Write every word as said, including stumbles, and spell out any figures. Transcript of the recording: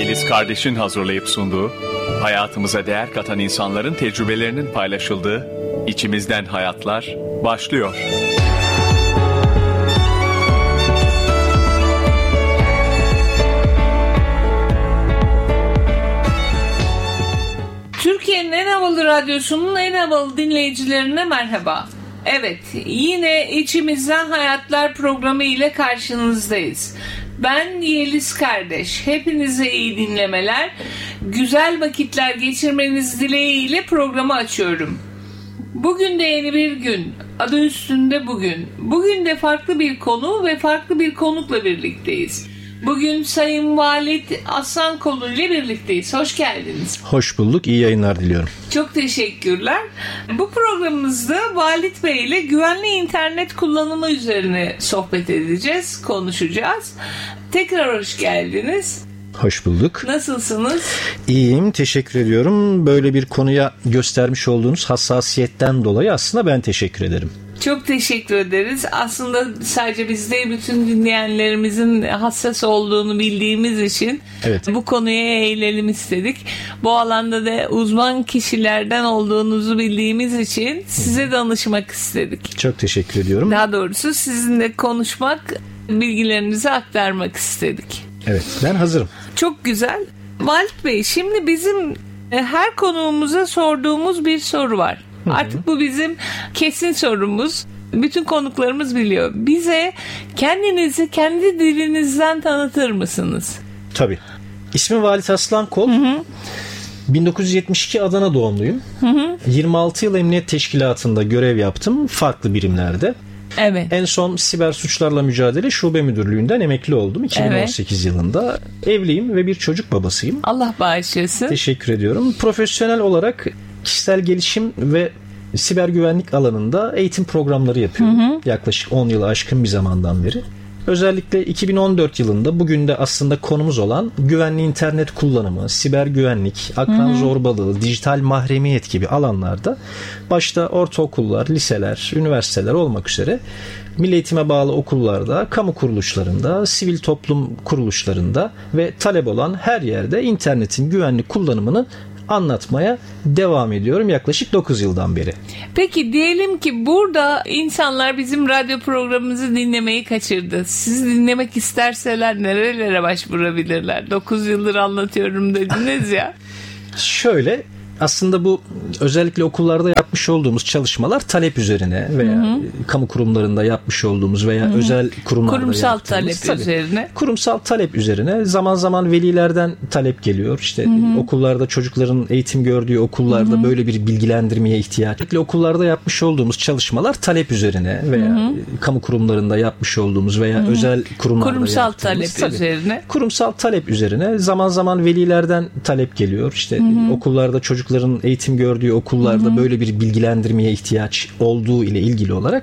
Yeliz Kardeş'in hazırlayıp sunduğu, hayatımıza değer katan insanların tecrübelerinin paylaşıldığı İçimizden Hayatlar başlıyor. Türkiye'nin en havalı radyosunun en havalı dinleyicilerine merhaba. Evet, yine İçimizden Hayatlar programı ile karşınızdayız. Ben Yeliz Kardeş. Hepinize iyi dinlemeler, güzel vakitler geçirmeniz dileğiyle programı açıyorum. Bugün de yeni bir gün. Adı üstünde bugün. Bugün de farklı bir konu ve farklı bir konukla birlikteyiz. Bugün Sayın Valit Aslankolu ile birlikteyiz. Hoş geldiniz. Hoş bulduk. İyi yayınlar diliyorum. Çok teşekkürler. Bu programımızda Valit Bey ile güvenli internet kullanımı üzerine sohbet edeceğiz, konuşacağız. Tekrar hoş geldiniz. Hoş bulduk. Nasılsınız? İyiyim, teşekkür ediyorum. Böyle bir konuya göstermiş olduğunuz hassasiyetten dolayı aslında ben teşekkür ederim. Çok teşekkür ederiz. Aslında sadece biz değil, bütün dinleyenlerimizin hassas olduğunu bildiğimiz için evet, bu konuya eğilelim istedik. Bu alanda da uzman kişilerden olduğunuzu bildiğimiz için size danışmak istedik. Çok teşekkür ediyorum. Daha doğrusu sizinle konuşmak, bilgilerinizi aktarmak istedik. Evet, ben hazırım. Çok güzel. Valit Bey, şimdi bizim her konuğumuza sorduğumuz bir soru var. Artık bu bizim kesin sorumuz. Bütün konuklarımız biliyor. Bize kendinizi kendi dilinizden tanıtır mısınız? Tabii. İsmim Valit Aslankol. Hı hı. bin dokuz yüz yetmiş iki Adana doğumluyum. Hı hı. yirmi altı yıl emniyet teşkilatında görev yaptım. Farklı birimlerde. Evet. En son siber suçlarla mücadele şube müdürlüğünden emekli oldum iki bin on sekiz evet, yılında. Evliyim ve bir çocuk babasıyım. Allah bağışlasın. Teşekkür ediyorum. Profesyonel olarak kişisel gelişim ve siber güvenlik alanında eğitim programları yapıyorum. Hı hı. Yaklaşık on yılı aşkın bir zamandan beri. Özellikle iki bin on dört yılında bugün de aslında konumuz olan güvenli internet kullanımı, siber güvenlik, akran hı hı. zorbalığı, dijital mahremiyet gibi alanlarda başta ortaokullar, liseler, üniversiteler olmak üzere milli eğitime bağlı okullarda, kamu kuruluşlarında, sivil toplum kuruluşlarında ve talep olan her yerde internetin güvenli kullanımını anlatmaya devam ediyorum yaklaşık dokuz yıldan beri. Peki diyelim ki burada insanlar bizim radyo programımızı dinlemeyi kaçırdı. Siz dinlemek isterseler nerelere başvurabilirler? dokuz yıldır anlatıyorum dediniz ya. Şöyle, aslında bu özellikle okullarda yapmış olduğumuz çalışmalar talep üzerine veya hı hı. kamu kurumlarında yapmış olduğumuz veya hı hı. özel kurumlarda kurumsal talep tabii, üzerine. Kurumsal talep üzerine zaman zaman velilerden talep geliyor. İşte hı hı. okullarda çocukların eğitim gördüğü okullarda hı hı. böyle bir bilgilendirmeye ihtiyaç. Özellikle okullarda yapmış olduğumuz çalışmalar talep üzerine veya hı hı. kamu kurumlarında yapmış olduğumuz veya hı hı. özel kurumlarda kurumsal talep tabii, üzerine. Kurumsal talep üzerine zaman zaman velilerden talep geliyor. İşte hı hı. okullarda çocuk çocukların eğitim gördüğü okullarda hı hı. böyle bir bilgilendirmeye ihtiyaç olduğu ile ilgili olarak